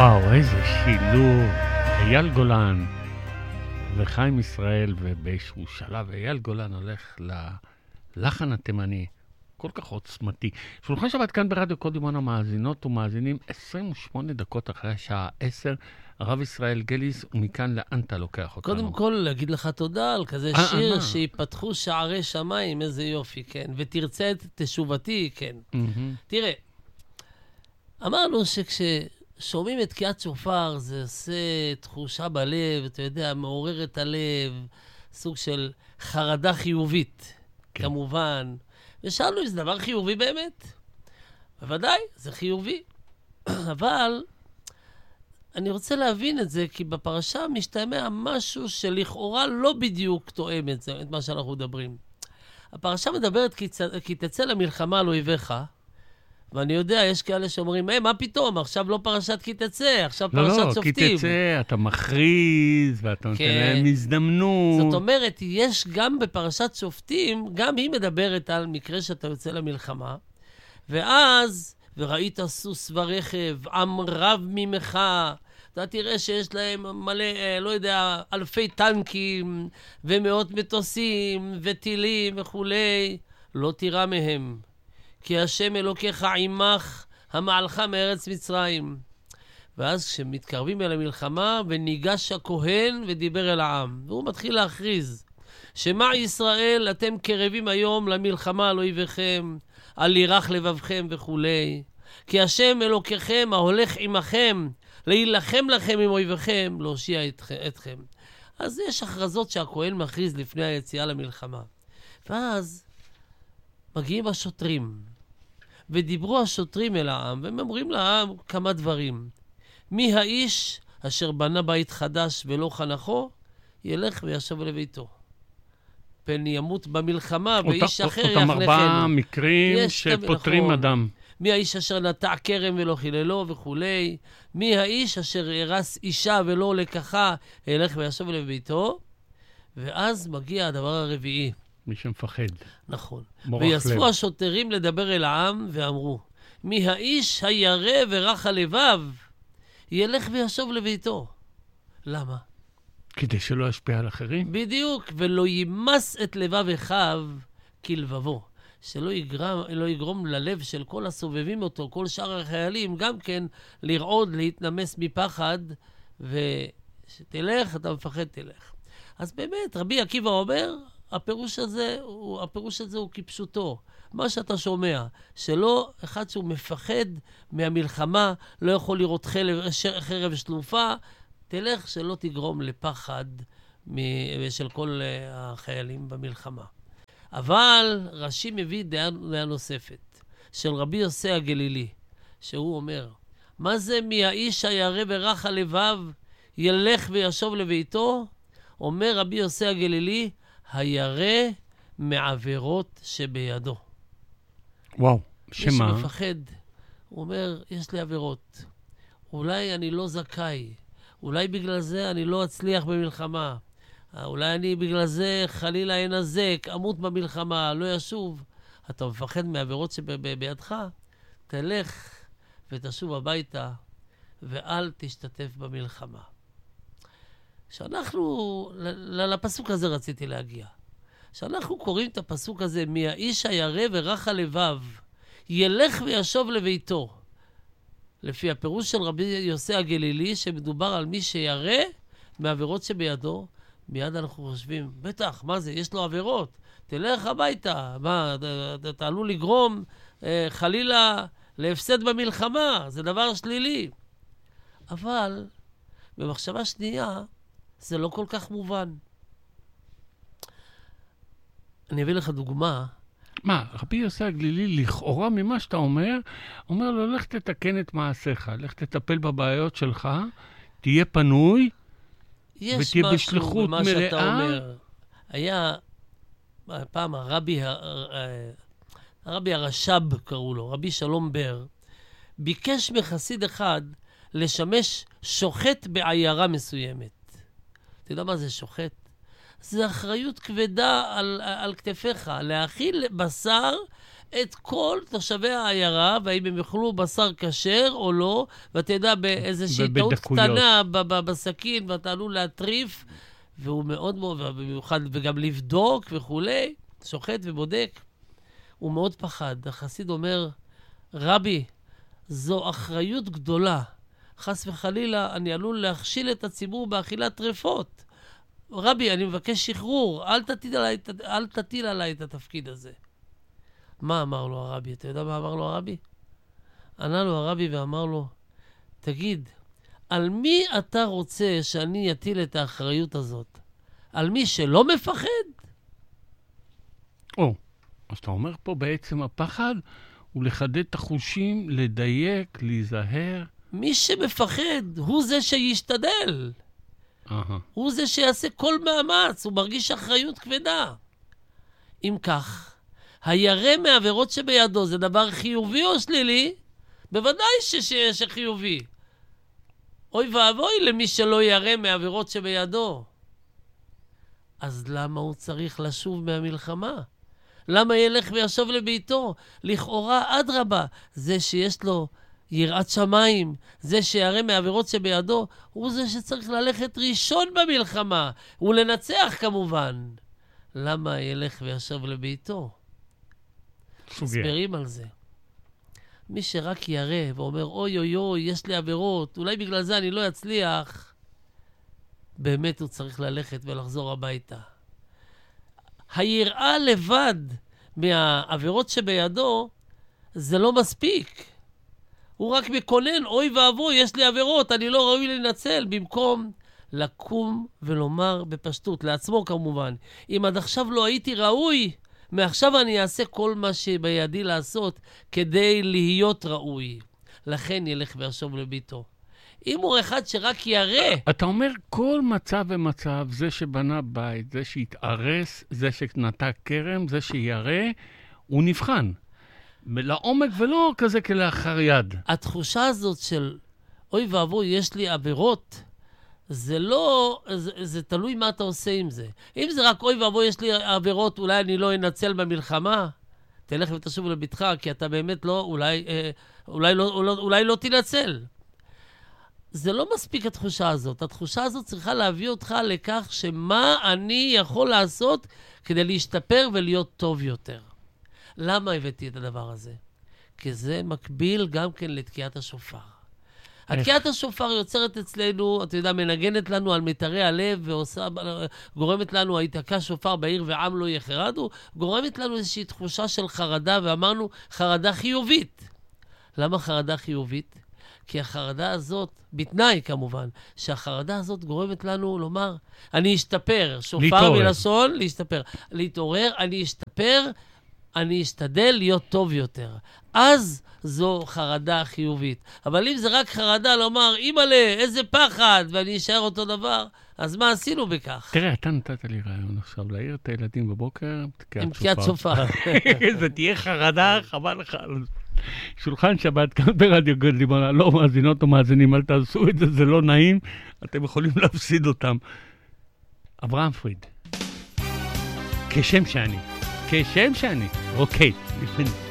וואו, איזה שילוב. אייל גולן וחיים ישראל, ובאיזשהו שלב אייל גולן הולך ללחן התימני, כל כך עוצמתי. שולחן שבת כאן ברדיו קול דימונה, המאזינות ומאזינים, 28 דקות אחרי השעה 10, הרב ישראל גליס, ומכאן לאן אתה לוקח אותנו? קודם כל, להגיד לך תודה על כזה שיר שיפתחו שערי שמיים, איזה יופי, כן. ותרצה את תשובתי, כן. תראה, אמרנו שכששומעים את תקיעת שופר, זה עושה תחושה בלב, אתה יודע, מעורר את הלב, סוג של חרדה חיובית, כן. כמובן. ושאלנו אם זה דבר חיובי באמת. בוודאי, זה חיובי. אבל אני רוצה להבין את זה, כי בפרשה משתמע משהו שלכאורה לא בדיוק תואם את זה, את מה שאנחנו מדברים. הפרשה מדברת כי תצא למלחמה על אויביך, ואני יודע, יש כאלה שאומרים, מה פתאום, עכשיו לא פרשת כי תצא, עכשיו פרשת שופטים. כי תצא, אתה מכריז, ואתה נותן להם הזדמנות. זאת אומרת, יש גם בפרשת שופטים, גם היא מדברת על מקרה שאתה יוצא למלחמה, ואז, וראית סוס ורכב, עם רב ממך, אתה תראה שיש להם מלא, לא יודע, אלפי טנקים, ומאות מטוסים, וטילים וכולי, לא תירא מהם. כי השם אלוקיך עמך, המעלך מארץ מצרים. ואז כשמתקרבים אל המלחמה, וניגש הכהן ודיבר אל העם. והוא מתחיל להכריז, שמע ישראל, אתם קרבים היום למלחמה על אויביכם, על ירח לבבכם וכולי. כי השם אלוקיכם ההולך עמכם, להילחם לכם עם אויביכם, להושיע אתכם. אז יש הכרזות שהכהן מכריז לפני היציאה למלחמה. ואז מגיעים השוטרים, ודיברו השוטרים אל העם, והם אומרים לעם כמה דברים. מי האיש אשר בנה בית חדש ולא חנכו, ילך וישב לביתו. פן ימות במלחמה, ואיש אחר יחנכנו. אותם 4 מקרים שפותרים אדם. מי האיש אשר נטע כרם ולא חיללו וכולי. מי האיש אשר הרס אישה ולא לקחה, ילך וישב לביתו. ואז מגיע הדבר הרביעי. מי שמפחד. נכון. ויספו השוטרים לדבר אל העם ואמרו, מי האיש הירא ורך הלבב, ילך וישוב לביתו. למה? כדי שלא ישפיע על אחרים? בדיוק, ולא ימס את לבב אחיו כלבבו. שלא יגרום ללב של כל הסובבים אותו, כל שאר החיילים, גם כן לרעוד, להתנמס מפחד, ושתלך, אתה מפחד, תלך. אז באמת, רבי עקיבא אומר, הפירוש הזה הוא כפשוטו. מה שאתה שומע, שלא אחד שהוא מפחד מהמלחמה, לא יכול לראות חרב שלופה, תלך שלא תגרום לפחד של כל החיילים במלחמה. אבל רש"י מביא דעה נוספת, של רבי יוסי הגלילי, שהוא אומר, מה זה מהאיש הירא ורך הלבב, ילך וישוב לביתו? אומר רבי יוסי הגלילי, הירא מעבירות שבידו. וואו, שמה? מי שמפחד, הוא אומר, יש לי עבירות. אולי אני לא זכאי. אולי בגלל זה אני לא אצליח במלחמה. אולי אני בגלל זה חלילה אנזק, אמות במלחמה, לא ישוב. אתה מפחד מעבירות שבידך? תלך ותשוב הביתה ואל תשתתף במלחמה. שאנחנו, לפסוק הזה רציתי להגיע. שאנחנו קוראים את הפסוק הזה, מהאיש הירא ורך הלבב, ילך וישוב לביתו. לפי הפירוש של רבי יוסי הגלילי, שמדובר על מי שירא מעבירות שבידו, מיד אנחנו חושבים, בטח, מה זה? יש לו עבירות. תלך הביתה. מה, אתה עלול לגרום חלילה להפסד במלחמה. זה דבר שלילי. אבל במחשבה שנייה, זה לא כל כך מובן. אני אביא לך דוגמה. מה, רבי יוסי הגלילי, לכאורה ממה שאתה אומר לו, לך תתקן את מעשיך, לך תטפל בבעיות שלך, תהיה פנוי, ותהיה בשליחות מלאה. יש משהו במה שאתה אומר. היה פעם הרבי הרש"ב קראו לו, רבי שלום בר, ביקש מחסיד אחד לשמש שוחט בעיירה מסוימת. אתה יודע מה זה שוחט? זה אחריות כבדה על כתפיך, להאכיל בשר את כל תושבי העיירה, והאם הם יאכלו בשר כשר או לא, ואתה יודע, באיזושהי טעות קטנה בסכין, ואתה עלול להטריף, והוא מאוד מאוד, במיוחד, וגם לבדוק וכולי, שוחט ובודק. הוא מאוד פחד. החסיד אומר, רבי, זו אחריות גדולה. חס וחלילה, אני עלול להכשיל את הציבור באכילת טרפות. רבי, אני מבקש שחרור, אל תטיל עליי את התפקיד הזה. מה אמר לו הרבי? אתה יודע מה אמר לו הרבי? ענה לו הרבי ואמר לו, תגיד, על מי אתה רוצה שאני אטיל את האחריות הזאת? על מי שלא מפחד? אז אתה אומר פה בעצם הפחד הוא לחדד את החושים, לדייק, להיזהר. מי שמפחד הוא זה שישתדל. הוא זה שיעשה כל מאמץ, הוא מרגיש אחריות כבדה. אם כך, הירא מעבירות שבידו זה דבר חיובי או שלילי? בוודאי שחיובי. אוי ואבוי למי שלא ירא מעבירות שבידו. אז למה הוא צריך לשוב מהמלחמה? למה ילך וישוב לביתו? לכאורה אדרבה, זה שיש לו יראת שמיים, זה שירא מעבירות שבידו, הוא זה שצריך ללכת ראשון במלחמה, ולנצח כמובן. למה ילך וישוב לביתו? הסברים על זה. מי שרק ירא ואומר, אוי אוי אוי, יש לי עבירות, אולי בגלל זה אני לא אצליח, באמת הוא צריך ללכת ולחזור הביתה. היראה לבד מהעבירות שבידו, זה לא מספיק. הוא רק מקונן, אוי ואבוי, יש לי עבירות, אני לא ראוי לנצל, במקום לקום ולומר בפשטות, לעצמו כמובן, אם עד עכשיו לא הייתי ראוי, מעכשיו אני אעשה כל מה שבידי לעשות כדי להיות ראוי. לכן ילך וישוב לביתו. אם הוא אחד שרק ירא... אתה אומר כל מצב ומצב, זה שבנה בית, זה שהתארס, זה שנטע כרם, זה שירא, הוא נבחן. לעומק ולא כזה כלאחר יד. התחושה הזאת של אוי ואבוי, יש לי עבירות, זה לא, זה תלוי מה אתה עושה עם זה. אם זה רק אוי ואבוי, יש לי עבירות, אולי אני לא אנצל במלחמה, תלך ותשוב לביתך, כי אתה באמת לא, אולי לא תנצל. זה לא מספיק התחושה הזאת. התחושה הזאת צריכה להביא אותך לכך שמה אני יכול לעשות כדי להשתפר ולהיות טוב יותר. למה הבאתי את הדבר הזה? כי זה מקביל גם כן לתקיעת השופר. התקיעת השופר יוצרת אצלנו, אתה יודע, מנגנת לנו על מיתרי הלב, גורמת לנו, היתקע שופר בעיר ועם לא יחרדו, גורמת לנו איזושהי תחושה של חרדה, ואמרנו, חרדה חיובית. למה חרדה חיובית? כי החרדה הזאת, בתנאי כמובן, שהחרדה הזאת גורמת לנו לומר, אני אשתפר, שופר מלשון, להשתפר. להתעורר, אני אשתפר, אני אשתדל להיות טוב יותר. אז זו חרדה חיובית. אבל אם זה רק חרדה לומר, אימא'לה, איזה פחד, ואני אשאר אותו דבר, אז מה עשינו בכך? תראה, אתה נתת לי רעיון עכשיו, להעיר את הילדים בבוקר, עם תקיעת שופר. זה תהיה חרדה, חבל לך. שולחן שבת, כאן ברדיו גד לימונה, לא מאזינות או מאזינים, אל תעשו את זה, זה לא נעים, אתם יכולים להפסיד אותם. אברהם פריד. כשם שאני, אוקיי, לפני.